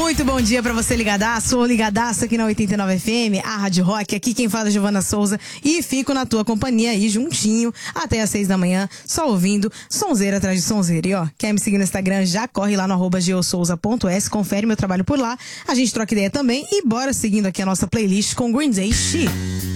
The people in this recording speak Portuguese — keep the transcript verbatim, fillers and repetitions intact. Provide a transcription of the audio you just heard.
Muito bom dia pra você ligadaço ou ligadaço aqui na oitenta e nove F M, a Rádio Rock. Aqui quem fala é Giovana Souza e fico na tua companhia aí juntinho até às seis da manhã, só ouvindo sonzeira atrás de sonzeira. E ó, quer me seguir no Instagram, já corre lá no arroba geosouza ponto s, confere meu trabalho por lá. A gente troca ideia também e bora seguindo aqui a nossa playlist com Green Day She.